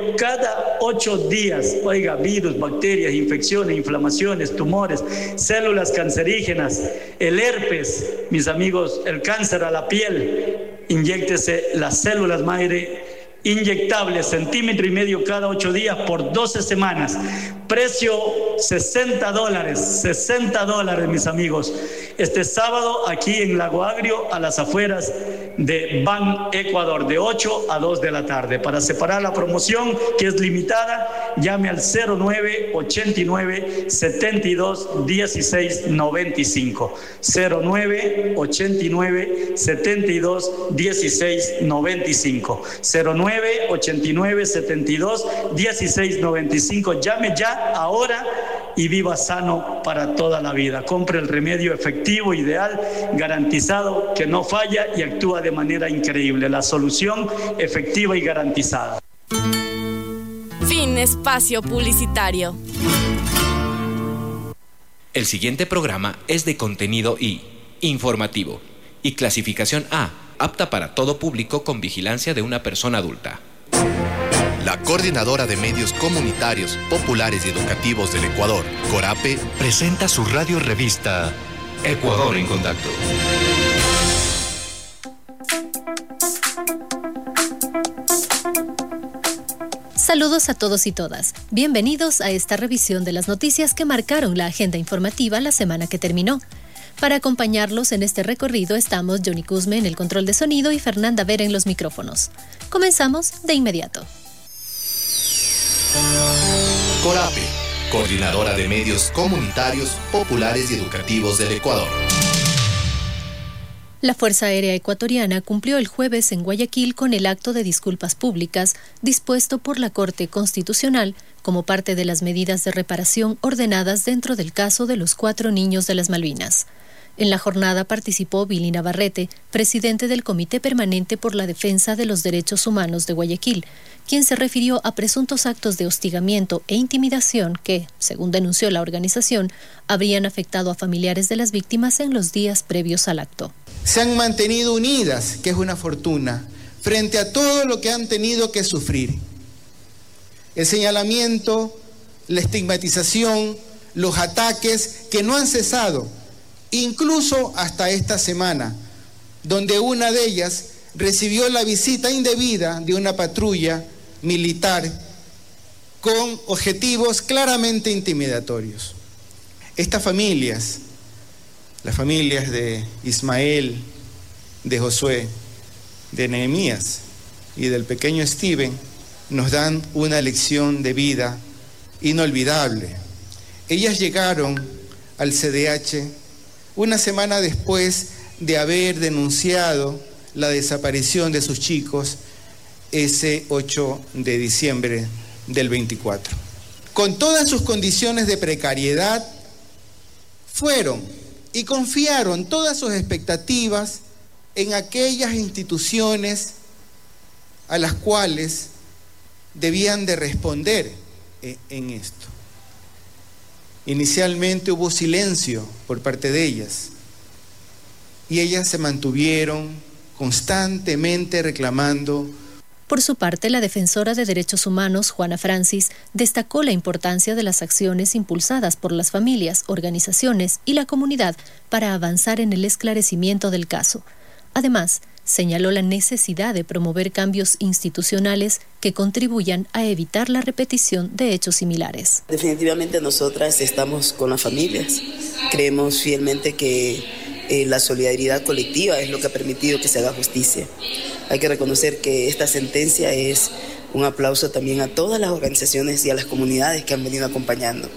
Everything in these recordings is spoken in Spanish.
cada 8 días. Oiga, virus, bacterias, infecciones, inflamaciones, tumores, células cancerígenas, el herpes, mis amigos, el cáncer a la piel. Inyéctese las células madre inyectables, 1,5 centímetros cada 8 días por 12 semanas. Precio $60, mis amigos. Este sábado aquí en Lago Agrio, a las afueras de Ban Ecuador, de 8 a 2 de la tarde. Para separar la promoción, que es limitada, llame al 0989-72-1695. 0989-72-1695. 0989-72-1695. Llame ya, ahora, y viva sano para toda la vida. Compre el remedio efectivo, ideal, garantizado, que no falla y actúa de manera increíble. La solución efectiva y garantizada. Fin espacio publicitario. El siguiente programa es de contenido I, informativo, y clasificación A, apta para todo público con vigilancia de una persona adulta. La Coordinadora de Medios Comunitarios, Populares y Educativos del Ecuador, CORAPE, presenta su radio revista Ecuador en Contacto. Saludos a todos y todas. Bienvenidos a esta revisión de las noticias que marcaron la agenda informativa la semana que terminó. Para acompañarlos en este recorrido estamos Johnny Cusme en el control de sonido y Fernanda Vera en los micrófonos. Comenzamos de inmediato. CORAPE, Coordinadora de Medios Comunitarios, Populares y Educativos del Ecuador. La Fuerza Aérea Ecuatoriana cumplió el jueves en Guayaquil con el acto de disculpas públicas dispuesto por la Corte Constitucional como parte de las medidas de reparación ordenadas dentro del caso de los 4 niños de las Malvinas. En la jornada participó Billy Navarrete, presidente del Comité Permanente por la Defensa de los Derechos Humanos de Guayaquil, quien se refirió a presuntos actos de hostigamiento e intimidación que, según denunció la organización, habrían afectado a familiares de las víctimas en los días previos al acto. Se han mantenido unidas, que es una fortuna, frente a todo lo que han tenido que sufrir. El señalamiento, la estigmatización, los ataques que no han cesado, incluso hasta esta semana, donde una de ellas recibió la visita indebida de una patrulla militar con objetivos claramente intimidatorios. Estas familias, las familias de Ismael, de Josué, de Nehemías y del pequeño Steven, nos dan una lección de vida inolvidable. Ellas llegaron al CDH una semana después de haber denunciado la desaparición de sus chicos ese 8 de diciembre del 24. Con todas sus condiciones de precariedad, fueron y confiaron todas sus expectativas en aquellas instituciones a las cuales debían de responder en esto. Inicialmente hubo silencio por parte de ellas y ellas se mantuvieron constantemente reclamando. Por su parte, la defensora de derechos humanos, Juana Francis, destacó la importancia de las acciones impulsadas por las familias, organizaciones y la comunidad para avanzar en el esclarecimiento del caso. Además, señaló la necesidad de promover cambios institucionales que contribuyan a evitar la repetición de hechos similares. Definitivamente nosotras estamos con las familias. Creemos fielmente que la solidaridad colectiva es lo que ha permitido que se haga justicia. Hay que reconocer que esta sentencia es un aplauso también a todas las organizaciones y a las comunidades que han venido acompañando.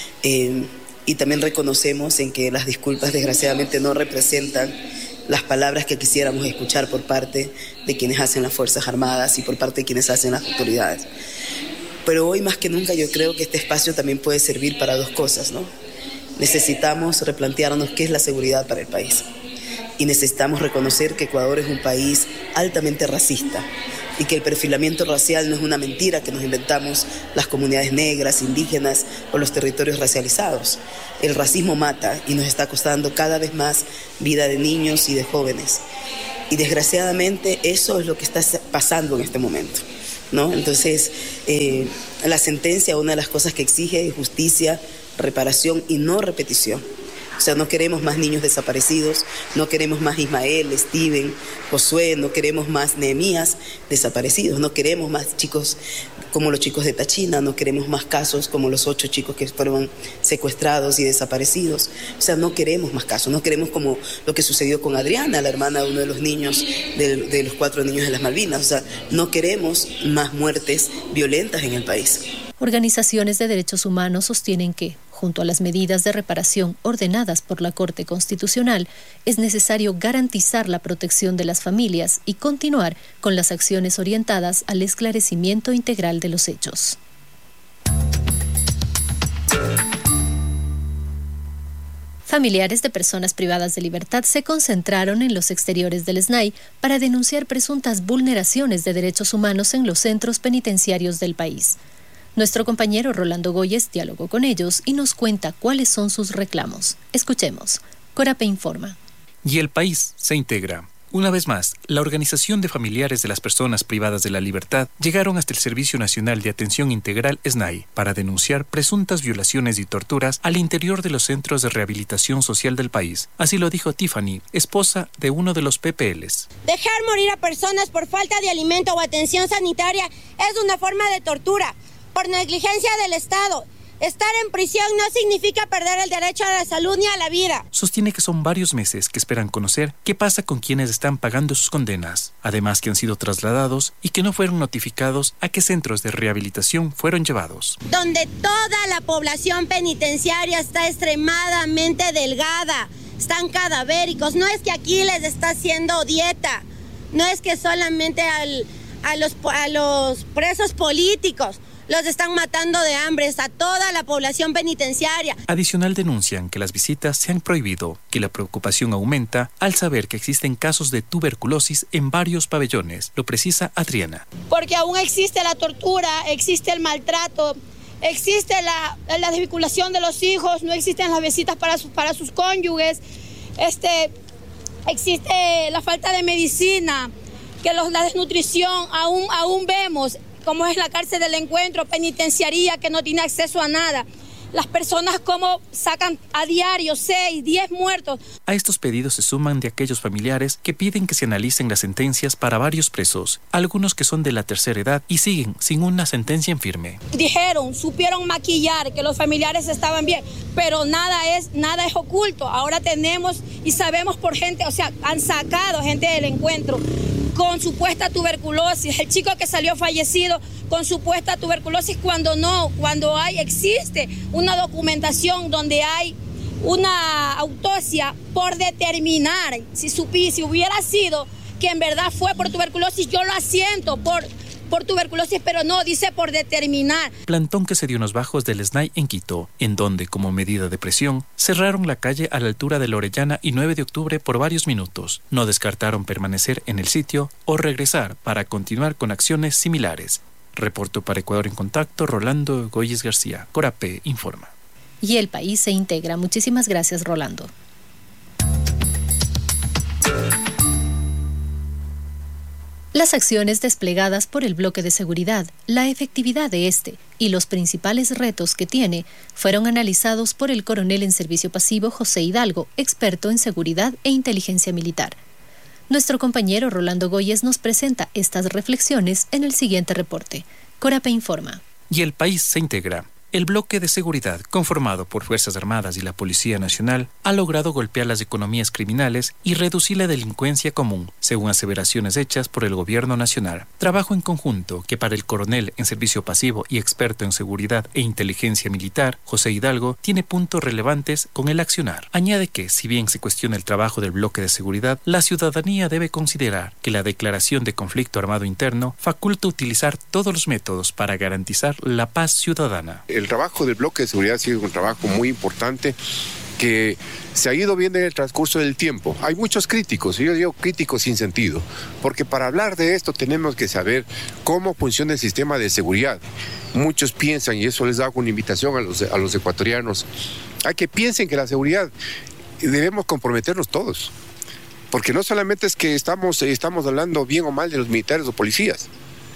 Y también reconocemos en que las disculpas desgraciadamente no representan las palabras que quisiéramos escuchar por parte de quienes hacen las Fuerzas Armadas y por parte de quienes hacen las autoridades. Pero hoy más que nunca yo creo que este espacio también puede servir para 2 cosas, ¿no? Necesitamos replantearnos qué es la seguridad para el país. Y necesitamos reconocer que Ecuador es un país altamente racista y que el perfilamiento racial no es una mentira que nos inventamos las comunidades negras, indígenas o los territorios racializados. El racismo mata y nos está costando cada vez más vida de niños y de jóvenes. Y desgraciadamente eso es lo que está pasando en este momento, ¿no? Entonces La sentencia, una de las cosas que exige es justicia, reparación y no repetición. O sea, no queremos más niños desaparecidos, no queremos más Ismael, Steven, Josué, no queremos más Nehemías desaparecidos, no queremos más chicos como los chicos de Tachina, no queremos más casos como los 8 chicos que fueron secuestrados y desaparecidos. O sea, no queremos más casos, no queremos como lo que sucedió con Adriana, la hermana de uno de los niños, de los 4 niños de las Malvinas. O sea, no queremos más muertes violentas en el país. Organizaciones de derechos humanos sostienen que, junto a las medidas de reparación ordenadas por la Corte Constitucional, es necesario garantizar la protección de las familias y continuar con las acciones orientadas al esclarecimiento integral de los hechos. Familiares de personas privadas de libertad se concentraron en los exteriores del SNAI para denunciar presuntas vulneraciones de derechos humanos en los centros penitenciarios del país. Nuestro compañero Rolando Goyes dialogó con ellos y nos cuenta cuáles son sus reclamos. Escuchemos. Corape informa. Y el país se integra. Una vez más, la Organización de Familiares de las Personas Privadas de la Libertad llegaron hasta el Servicio Nacional de Atención Integral SNAI para denunciar presuntas violaciones y torturas al interior de los centros de rehabilitación social del país. Así lo dijo Tiffany, esposa de uno de los PPLs. Dejar morir a personas por falta de alimento o atención sanitaria es una forma de tortura. Por negligencia del Estado. Estar en prisión no significa perder el derecho a la salud ni a la vida. Sostiene que son varios meses que esperan conocer qué pasa con quienes están pagando sus condenas. Además que han sido trasladados y que no fueron notificados a qué centros de rehabilitación fueron llevados. Donde toda la población penitenciaria está extremadamente delgada. Están cadavéricos. No es que aquí les está haciendo dieta. No es que solamente a los presos políticos los están matando de hambre, a toda la población penitenciaria. Adicional denuncian que las visitas se han prohibido, que la preocupación aumenta al saber que existen casos de tuberculosis en varios pabellones, lo precisa Adriana. Porque aún existe la tortura, existe el maltrato, existe la desvinculación de los hijos, no existen las visitas para sus cónyuges, existe la falta de medicina, que la desnutrición aún vemos, como es la cárcel del Encuentro, penitenciaría que no tiene acceso a nada. Las personas como sacan a diario 6, 10 muertos. A estos pedidos se suman de aquellos familiares que piden que se analicen las sentencias para varios presos, algunos que son de la tercera edad y siguen sin una sentencia en firme. Supieron maquillar que los familiares estaban bien, pero nada es oculto. Ahora tenemos y sabemos por gente, han sacado gente del Encuentro con supuesta tuberculosis, el chico que salió fallecido con supuesta tuberculosis cuando existe una documentación donde hay una autopsia por determinar si hubiera sido que en verdad fue por tuberculosis, yo lo asiento por tuberculosis, pero no, dice por determinar. Plantón que se dio en los bajos del SNAI en Quito, en donde, como medida de presión, cerraron la calle a la altura de la Orellana y 9 de octubre por varios minutos. No descartaron permanecer en el sitio o regresar para continuar con acciones similares. Reportó para Ecuador en Contacto, Rolando Goyes García. Corape informa. Y el país se integra. Muchísimas gracias, Rolando. Las acciones desplegadas por el bloque de seguridad, la efectividad de este y los principales retos que tiene fueron analizados por el coronel en servicio pasivo José Hidalgo, experto en seguridad e inteligencia militar. Nuestro compañero Rolando Goyes nos presenta estas reflexiones en el siguiente reporte. Corape informa. Y el país se integra. El bloque de seguridad, conformado por Fuerzas Armadas y la Policía Nacional, ha logrado golpear las economías criminales y reducir la delincuencia común, según aseveraciones hechas por el Gobierno Nacional. Trabajo en conjunto que para el coronel en servicio pasivo y experto en seguridad e inteligencia militar, José Hidalgo, tiene puntos relevantes con el accionar. Añade que, si bien se cuestiona el trabajo del bloque de seguridad, la ciudadanía debe considerar que la declaración de conflicto armado interno faculta utilizar todos los métodos para garantizar la paz ciudadana. El trabajo del bloque de seguridad ha sido un trabajo muy importante que se ha ido viendo en el transcurso del tiempo. Hay muchos críticos, y yo digo críticos sin sentido, porque para hablar de esto tenemos que saber cómo funciona el sistema de seguridad. Muchos piensan, y eso les hago una invitación a los ecuatorianos, a que piensen que la seguridad debemos comprometernos todos, porque no solamente es que estamos hablando bien o mal de los militares o policías.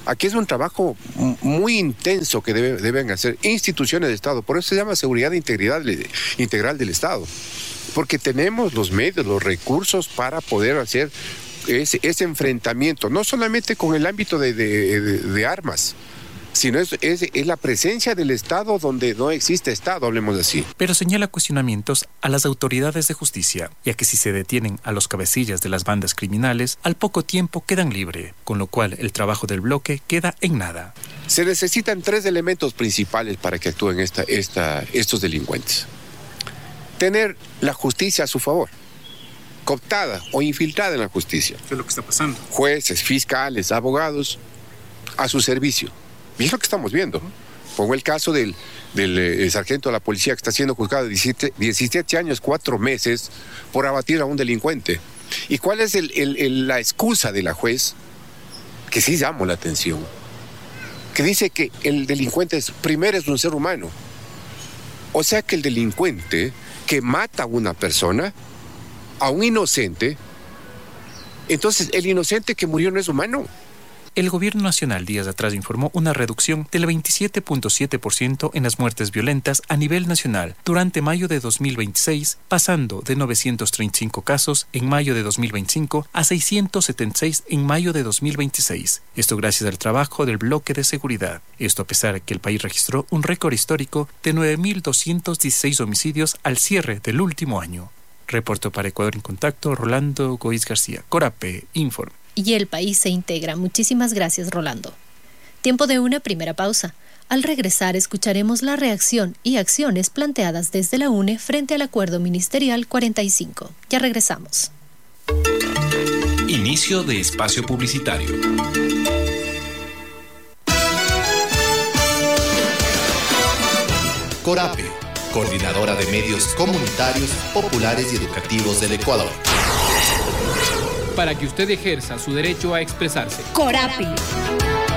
Aquí es un trabajo muy intenso que deben hacer instituciones de Estado. Por eso se llama seguridad e integral del Estado. Porque tenemos los medios, los recursos para poder hacer ese enfrentamiento, no solamente con el ámbito de armas, sino es la presencia del Estado donde no existe Estado, hablemos así. Pero señala cuestionamientos a las autoridades de justicia, ya que si se detienen a los cabecillas de las bandas criminales, al poco tiempo quedan libres, con lo cual el trabajo del bloque queda en nada. Se necesitan 3 elementos principales para que actúen estos delincuentes. Tener la justicia a su favor, cooptada o infiltrada en la justicia. ¿Qué es lo que está pasando? Jueces, fiscales, abogados, a su servicio. Y es lo que estamos viendo. Pongo el caso del sargento de la policía que está siendo juzgado de 17 años, 4 meses por abatir a un delincuente. ¿Y cuál es la excusa de la juez? Que sí llamó la atención. Que dice que el delincuente primero es un ser humano. O sea que el delincuente que mata a una persona, a un inocente, entonces el inocente que murió no es humano. El gobierno nacional días atrás informó una reducción del 27.7% en las muertes violentas a nivel nacional durante mayo de 2026, pasando de 935 casos en mayo de 2025 a 676 en mayo de 2026. Esto gracias al trabajo del bloque de seguridad. Esto a pesar de que el país registró un récord histórico de 9.216 homicidios al cierre del último año. Reportó para Ecuador en Contacto, Rolando Goiz García. Corape informa. Y el país se integra. Muchísimas gracias, Rolando. Tiempo de una primera pausa. Al regresar escucharemos la reacción y acciones planteadas desde la UNE frente al Acuerdo Ministerial 45. Ya regresamos. Inicio de espacio publicitario. Corape, Coordinadora de Medios Comunitarios, Populares y Educativos del Ecuador. Para que usted ejerza su derecho a expresarse. Corapi.